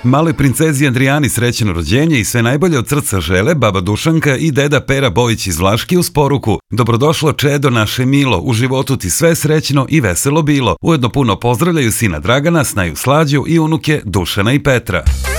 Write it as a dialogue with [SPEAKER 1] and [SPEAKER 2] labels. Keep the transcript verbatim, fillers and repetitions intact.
[SPEAKER 1] Maloj princezi Andrijani srećeno rođenje i sve najbolje od srca žele baba Dušanka i deda Pera Bojić iz Vlaški uz poruku: dobrodošlo čedo naše milo, u životu ti sve srećno i veselo bilo. Ujedno puno pozdravljaju sina Dragana, snaju Slađu i unuke Dušana i Petra.